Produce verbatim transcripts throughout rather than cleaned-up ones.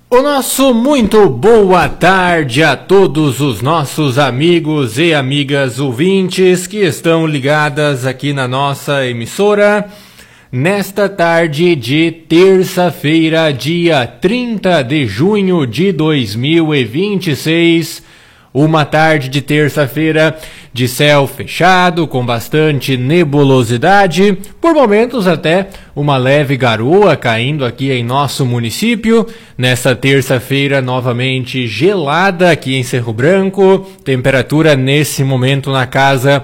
O nosso muito boa tarde a todos os nossos amigos e amigas ouvintes que estão ligadas aqui na nossa emissora. Nesta tarde de terça-feira, dia trinta de junho de dois mil e vinte e seis, uma tarde de terça-feira de céu fechado, com bastante nebulosidade, por momentos até uma leve garoa caindo aqui em nosso município. Nesta terça-feira novamente gelada aqui em Cerro Branco, temperatura nesse momento na casa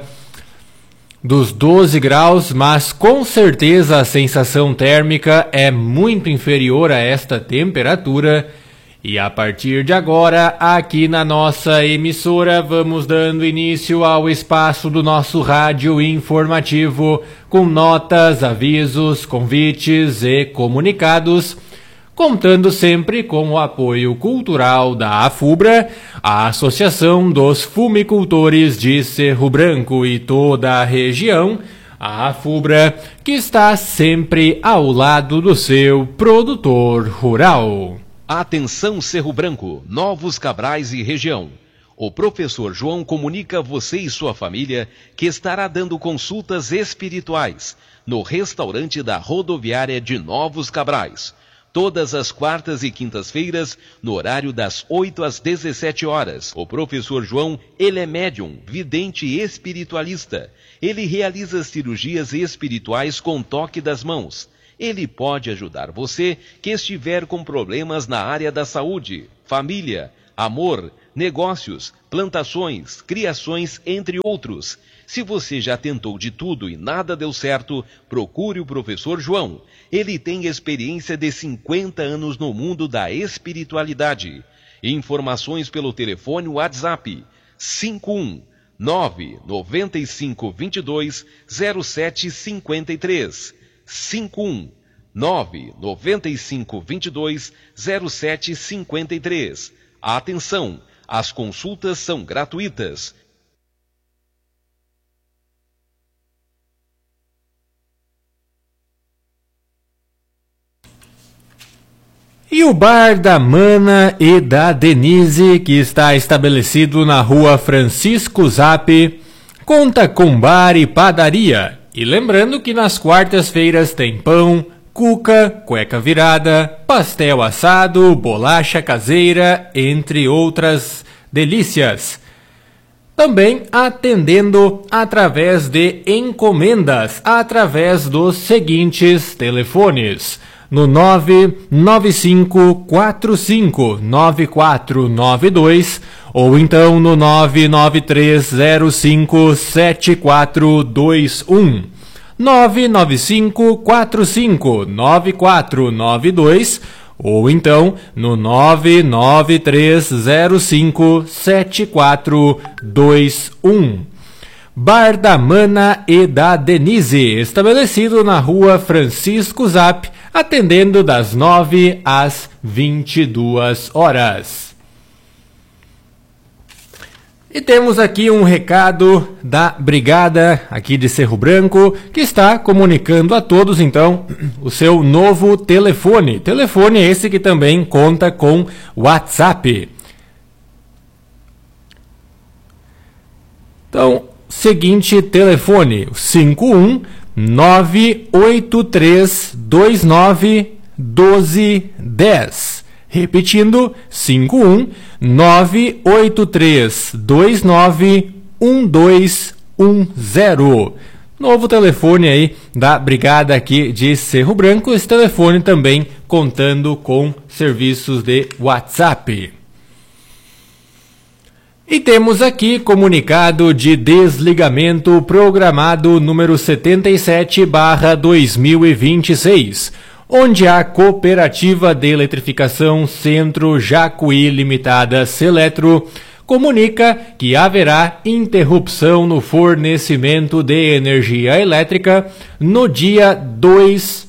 dos doze graus, mas com certeza a sensação térmica é muito inferior a esta temperatura. E a partir de agora, aqui na nossa emissora, vamos dando início ao espaço do nosso rádio informativo, com notas, avisos, convites e comunicados, contando sempre com o apoio cultural da AFUBRA, a Associação dos Fumicultores de Cerro Branco e toda a região, a AFUBRA, que está sempre ao lado do seu produtor rural. Atenção Cerro Branco, Novos Cabrais e região. O professor João comunica a você e sua família que estará dando consultas espirituais no restaurante da rodoviária de Novos Cabrais. Todas as quartas e quintas-feiras, no horário das oito às dezessete horas. O professor João, ele é médium, vidente e espiritualista. Ele realiza cirurgias espirituais com toque das mãos. Ele pode ajudar você que estiver com problemas na área da saúde, família, amor, negócios, plantações, criações, entre outros. Se você já tentou de tudo e nada deu certo, procure o professor João. Ele tem experiência de cinquenta anos no mundo da espiritualidade. Informações pelo telefone WhatsApp cinco um nove nove cinco dois dois zero sete cinco três. cinco um nove nove cinco dois dois zero sete cinco três. Atenção, as consultas são gratuitas. E o Bar da Mana e da Denise, que está estabelecido na rua Francisco Zap, conta com bar e padaria. E lembrando que nas quartas-feiras tem pão, cuca, cueca virada, pastel assado, bolacha caseira, entre outras delícias. Também atendendo através de encomendas, através dos seguintes telefones. No nove nove cinco quatro cinco nove quatro nove dois ou então no nove nove três zero cinco sete quatro dois um. nove nove cinco quatro cinco nove quatro nove dois ou então no nove nove três zero cinco sete quatro dois um. Bar da Mana e da Denise, estabelecido na rua Francisco Zap, atendendo das nove às vinte e duas horas. E temos aqui um recado da Brigada aqui de Cerro Branco, que está comunicando a todos, então, o seu novo telefone. Telefone esse que também conta com WhatsApp. Então, seguinte telefone, cinco um nove oito três dois nove um dois um zero. Repetindo, cinco um nove oito três dois nove um dois um zero. Novo telefone aí da Brigada aqui de Cerro Branco. Esse telefone também contando com serviços de WhatsApp. E temos aqui comunicado de desligamento programado número setenta e sete barra dois mil e vinte e seis, onde a Cooperativa de Eletrificação Centro Jacuí Limitada Seletro comunica que haverá interrupção no fornecimento de energia elétrica no dia dois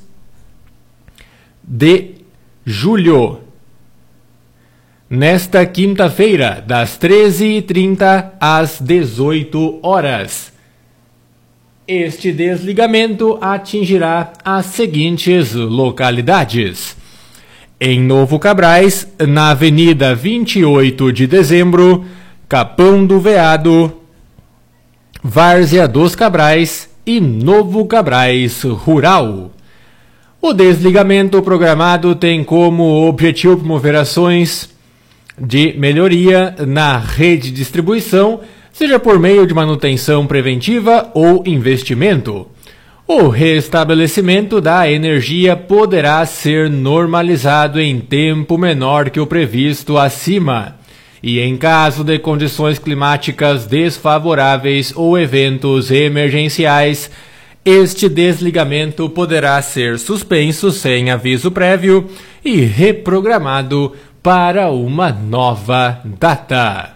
de julho. Nesta quinta-feira, das treze e trinta às dezoito horas. Este desligamento atingirá as seguintes localidades: Em Novo Cabrais, na Avenida vinte e oito de Dezembro, Capão do Veado, Várzea dos Cabrais e Novo Cabrais Rural. O desligamento programado tem como objetivo promover ações de melhoria na rede de distribuição, seja por meio de manutenção preventiva ou investimento. O restabelecimento da energia poderá ser normalizado em tempo menor que o previsto acima, e em caso de condições climáticas desfavoráveis ou eventos emergenciais, este desligamento poderá ser suspenso sem aviso prévio e reprogramado para uma nova data.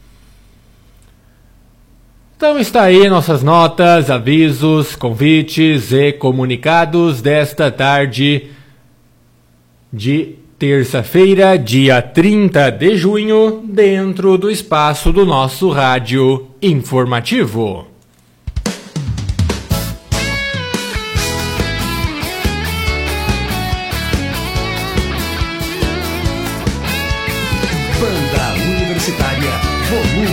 Então está aí nossas notas, avisos, convites e comunicados desta tarde de terça-feira, dia trinta de junho, dentro do espaço do nosso rádio informativo. Banda Universitária, volume